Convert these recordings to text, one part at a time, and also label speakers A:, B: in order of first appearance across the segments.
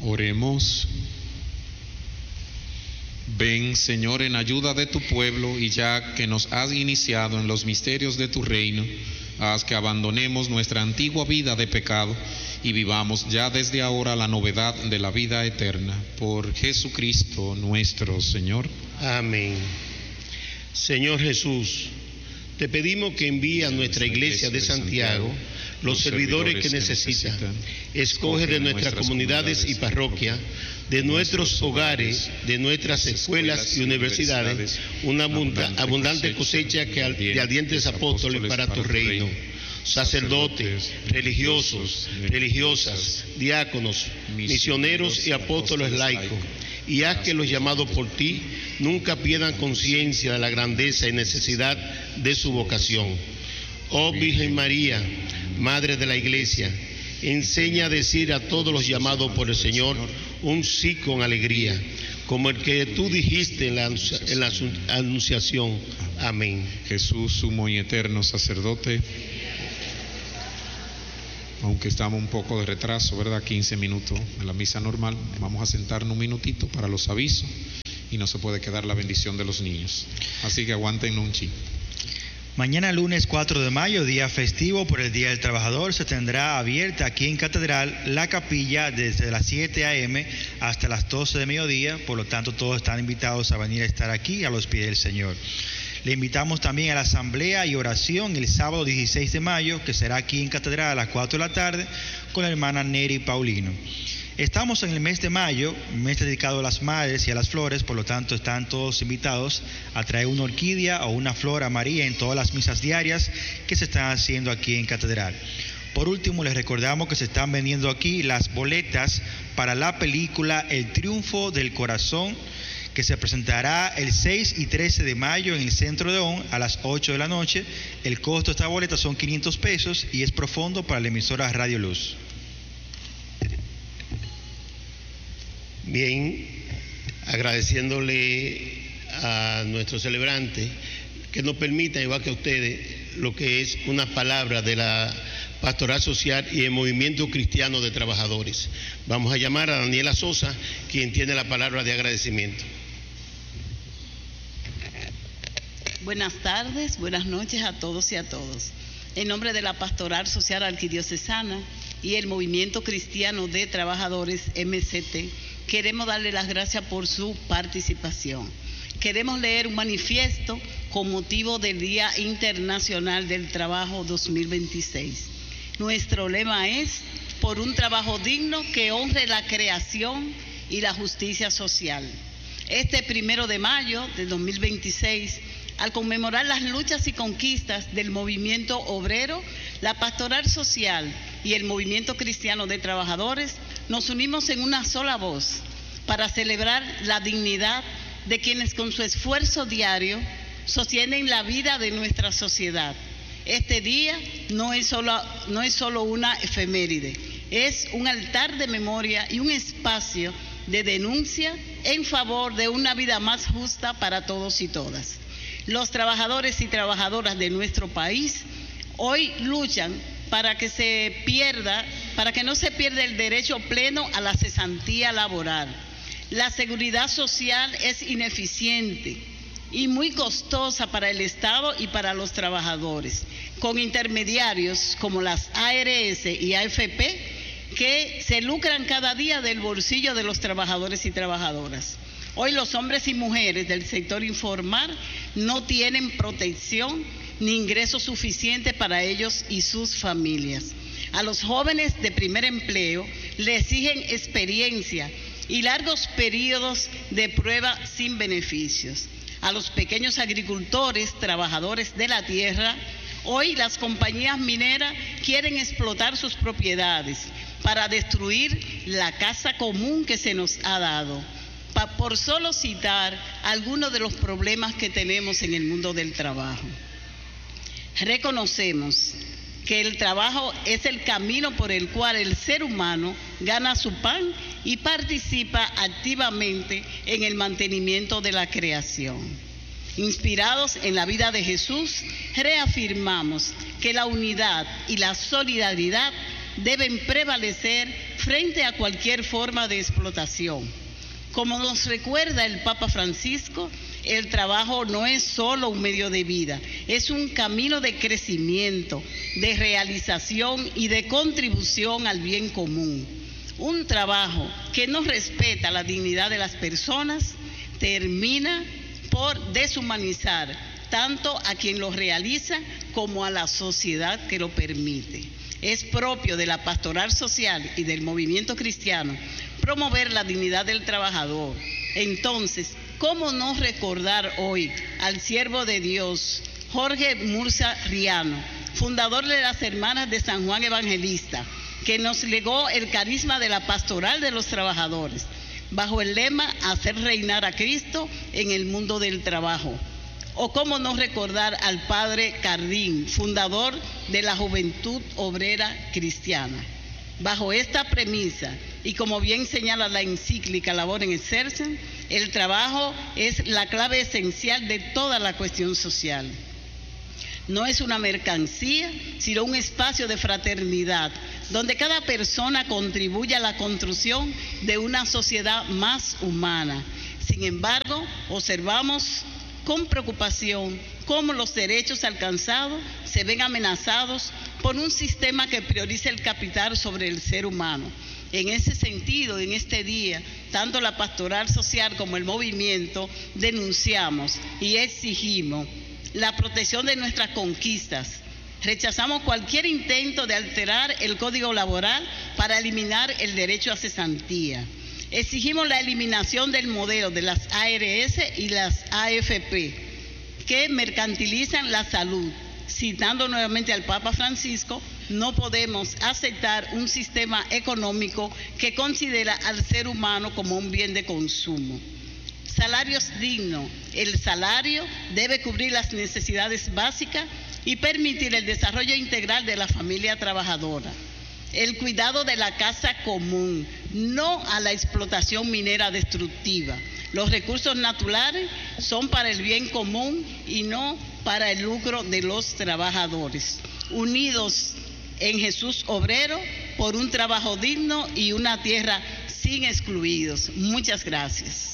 A: Oremos. Ven, Señor, en ayuda de tu pueblo, y ya que nos has iniciado en los misterios de tu reino, haz que abandonemos nuestra antigua vida de pecado y vivamos ya desde ahora la novedad de la vida eterna. Por Jesucristo nuestro Señor.
B: Amén. Señor Jesús, te pedimos que envíe a nuestra iglesia de Santiago los servidores que necesitan. Escoge de nuestras comunidades y parroquias, de nuestros hogares, de nuestras escuelas y universidades, una abundante cosecha de ardientes apóstoles para tu reino. Sacerdotes, religiosos, religiosas, diáconos, misioneros y apóstoles laicos, y haz que los llamados por ti nunca pierdan conciencia de la grandeza y necesidad de su vocación. Oh Virgen María, Madre de la Iglesia, enseña a decir a todos los llamados por el Señor un sí con alegría, como el que tú dijiste en la Anunciación. Amén.
A: Jesús, sumo y eterno sacerdote, aunque estamos un poco de retraso, ¿verdad? 15 minutos en la misa normal, vamos a sentarnos un minutito para los avisos y no se puede quedar la bendición de los niños. Así que aguanten un chi.
C: Mañana lunes 4 de mayo, día festivo por el Día del Trabajador, se tendrá abierta aquí en Catedral la capilla desde las 7 a.m. hasta las 12 de mediodía, por lo tanto todos están invitados a venir a estar aquí a los pies del Señor. Le invitamos también a la asamblea y oración el sábado 16 de mayo, que será aquí en Catedral a las 4 de la tarde, con la hermana Neri Paulino. Estamos en el mes de mayo, mes dedicado a las madres y a las flores, por lo tanto están todos invitados a traer una orquídea o una flor a María en todas las misas diarias que se están haciendo aquí en Catedral. Por último, les recordamos que se están vendiendo aquí las boletas para la película El Triunfo del Corazón, que se presentará el 6 y 13 de mayo en el Centro de ON a las 8 de la noche. El costo de esta boleta son 500 pesos y es pro fondo para la emisora Radio Luz.
B: Bien, agradeciéndole a nuestro celebrante que nos permita, igual que a ustedes, lo que es una palabra de la Pastoral Social y el Movimiento Cristiano de Trabajadores. Vamos a llamar a Daniela Sosa, quien tiene la palabra de agradecimiento.
D: Buenas tardes, buenas noches a todos y a todas. En nombre de la Pastoral Social Arquidiocesana y el Movimiento Cristiano de Trabajadores, MCT, queremos darle las gracias por su participación. Queremos leer un manifiesto con motivo del Día Internacional del Trabajo 2026. Nuestro lema es: por un trabajo digno que honre la creación y la justicia social. Este 1 de mayo de 2026, al conmemorar las luchas y conquistas del movimiento obrero, la Pastoral Social y el Movimiento Cristiano de Trabajadores nos unimos en una sola voz para celebrar la dignidad de quienes con su esfuerzo diario sostienen la vida de nuestra sociedad. Este día no es solo una efeméride, es un altar de memoria y un espacio de denuncia en favor de una vida más justa para todos y todas. Los trabajadores y trabajadoras de nuestro país hoy luchan para que no se pierda el derecho pleno a la cesantía laboral. La seguridad social es ineficiente y muy costosa para el Estado y para los trabajadores, con intermediarios como las ARS y AFP que se lucran cada día del bolsillo de los trabajadores y trabajadoras. Hoy los hombres y mujeres del sector informal no tienen protección ni ingresos suficientes para ellos y sus familias. A los jóvenes de primer empleo les exigen experiencia y largos periodos de prueba sin beneficios. A los pequeños agricultores, trabajadores de la tierra, hoy las compañías mineras quieren explotar sus propiedades para destruir la casa común que se nos ha dado. Por solo citar algunos de los problemas que tenemos en el mundo del trabajo. Reconocemos que el trabajo es el camino por el cual el ser humano gana su pan y participa activamente en el mantenimiento de la creación. Inspirados en la vida de Jesús, reafirmamos que la unidad y la solidaridad deben prevalecer frente a cualquier forma de explotación. Como nos recuerda el Papa Francisco, el trabajo no es solo un medio de vida, es un camino de crecimiento, de realización y de contribución al bien común. Un trabajo que no respeta la dignidad de las personas termina por deshumanizar tanto a quien lo realiza como a la sociedad que lo permite. Es propio de la pastoral social y del movimiento cristiano promover la dignidad del trabajador. Entonces, ¿cómo no recordar hoy al siervo de Dios, Jorge Murcia Riano, fundador de las Hermanas de San Juan Evangelista, que nos legó el carisma de la pastoral de los trabajadores, bajo el lema hacer reinar a Cristo en el mundo del trabajo? O cómo no recordar al padre Cardín, fundador de la Juventud Obrera Cristiana. Bajo esta premisa, y como bien señala la encíclica Labor en Exercen, el trabajo es la clave esencial de toda la cuestión social. No es una mercancía, sino un espacio de fraternidad, donde cada persona contribuye a la construcción de una sociedad más humana. Sin embargo, observamos con preocupación cómo los derechos alcanzados se ven amenazados por un sistema que prioriza el capital sobre el ser humano. En ese sentido, en este día, tanto la pastoral social como el movimiento denunciamos y exigimos la protección de nuestras conquistas. Rechazamos cualquier intento de alterar el Código Laboral para eliminar el derecho a cesantía. Exigimos la eliminación del modelo de las ARS y las AFP, que mercantilizan la salud. Citando nuevamente al Papa Francisco, no podemos aceptar un sistema económico que considera al ser humano como un bien de consumo. Salarios dignos. El salario debe cubrir las necesidades básicas y permitir el desarrollo integral de la familia trabajadora. El cuidado de la casa común, no a la explotación minera destructiva. Los recursos naturales son para el bien común y no para el lucro de los trabajadores. Unidos en Jesús obrero por un trabajo digno y una tierra sin excluidos. Muchas gracias.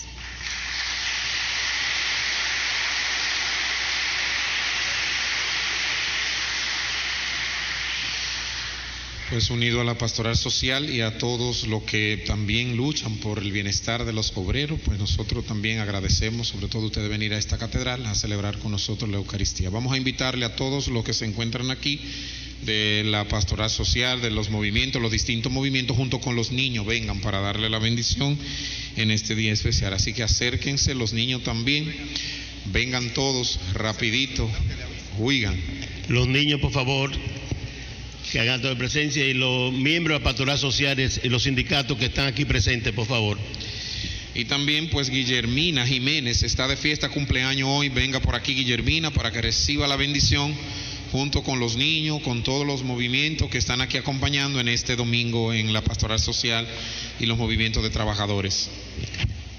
A: Pues unido a la pastoral social y a todos los que también luchan por el bienestar de los obreros, pues nosotros también agradecemos, sobre todo ustedes venir a esta catedral a celebrar con nosotros la Eucaristía. Vamos a invitarle a todos los que se encuentran aquí de la pastoral social, de los movimientos, los distintos movimientos, junto con los niños, vengan para darle la bendición en este día especial. Así que acérquense, los niños también, vengan todos rapidito, huigan.
B: Los niños, por favor, que hagan acto de presencia, y los miembros de la pastoral sociales y los sindicatos que están aquí presentes, por favor.
A: Y también pues Guillermina Jiménez está de fiesta, cumpleaños hoy. Venga por aquí Guillermina para que reciba la bendición junto con los niños, con todos los movimientos que están aquí acompañando en este domingo en la pastoral social y los movimientos de trabajadores.